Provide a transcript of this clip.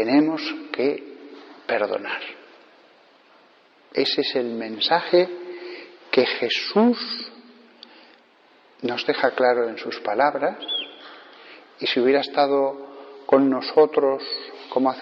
tenemos que perdonar. Ese es el mensaje que Jesús nos deja claro en sus palabras, y si hubiera estado con nosotros como hace